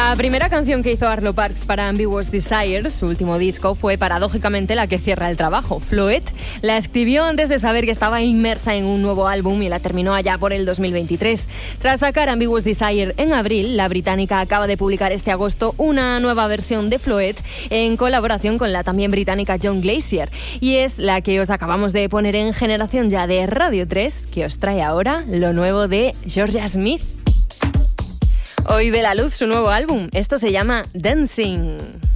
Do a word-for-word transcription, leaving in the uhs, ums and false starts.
La primera canción que hizo Arlo Parks para Ambiguous Desire, su último disco, fue paradójicamente la que cierra el trabajo. Floet la escribió antes de saber que estaba inmersa en un nuevo álbum y la terminó allá por el dos mil veintitrés. Tras sacar Ambiguous Desire en abril, la británica acaba de publicar este agosto una nueva versión de Floet en colaboración con la también británica John Glacier. Y es la que os acabamos de poner en Generación Ya de Radio tres, que os trae ahora lo nuevo de Georgia Smith. Hoy ve la luz su nuevo álbum. Esto se llama Dancing.